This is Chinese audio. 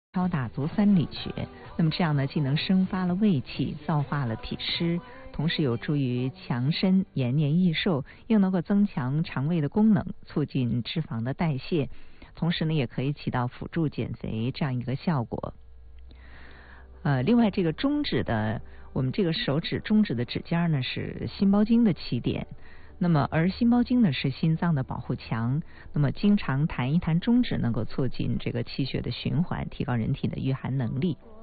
敲打足三里穴，那么这样呢，既能生发了胃气，燥化了脾湿，同时有助于强身、延年益寿，又能够增强肠胃的功能，促进脂肪的代谢，同时呢，也可以起到辅助减肥这样一个效果。另外这个中指的，我们这个手指中指的指尖呢是心包经的起点。那么而心包经呢是心脏的保护墙，那么经常弹一弹中指，能够促进这个气血的循环，提高人体的御寒能力。